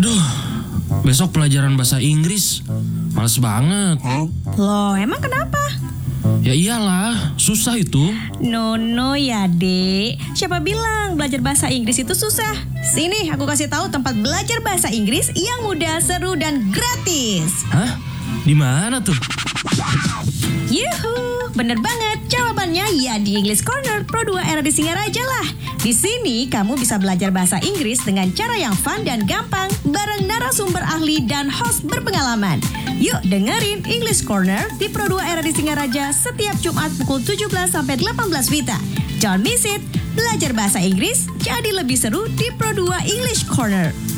Aduh, besok pelajaran bahasa Inggris. Males banget. Loh, emang kenapa? Ya iyalah, susah itu. No ya dek. Siapa bilang belajar bahasa Inggris itu susah? Sini aku kasih tahu tempat belajar bahasa Inggris yang mudah, seru, dan gratis. Hah? Di mana tuh? Yuhu, bener banget. Jawabannya ya di English Corner Pro 2 Era di Singaraja lah. Di sini kamu bisa belajar bahasa Inggris dengan cara yang fun dan gampang bareng narasumber ahli dan host berpengalaman. Yuk dengerin English Corner di Pro 2 Era di Singaraja setiap Jumat pukul 17 sampai 18 WITA. Don't miss it. Belajar bahasa Inggris jadi lebih seru di Pro 2 English Corner.